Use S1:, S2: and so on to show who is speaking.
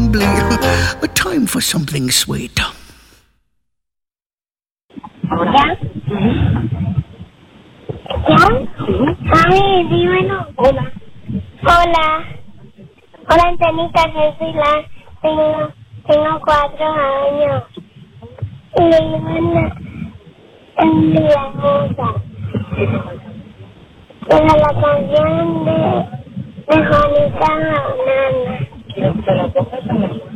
S1: bubbly. Time for something sweet.
S2: ¿Ya? ¿Ya? Ay, dímelo. Hola. Hola. Hola, Antenita, yo soy tengo 4 años. Y le iban en Villahermosa. Era la canción de Juanita Nana.